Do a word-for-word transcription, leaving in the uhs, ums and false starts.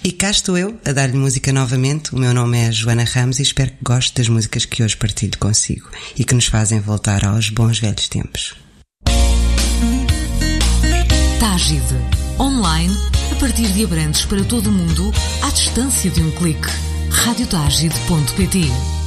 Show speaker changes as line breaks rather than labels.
E cá estou eu, a dar-lhe música novamente. O meu nome é Joana Ramos e espero que goste das músicas que hoje partilho consigo e que nos fazem voltar aos bons velhos tempos.
Tágide. Online, a partir de Abrantes para todo o mundo, à distância de um clique. rádio tágide ponto pt